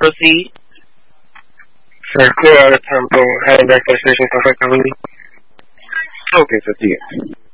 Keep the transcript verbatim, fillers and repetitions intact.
Proceed. Sir, clear out of tempo, heading back to the station for quick company. Okay, sir, sigue.